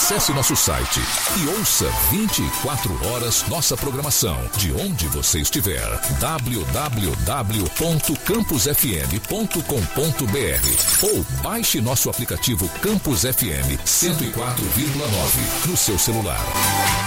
Acesse nosso site e ouça 24 horas nossa programação, de onde você estiver. www.campusfm.com.br ou baixe nosso aplicativo Campus FM 104,9 no seu celular.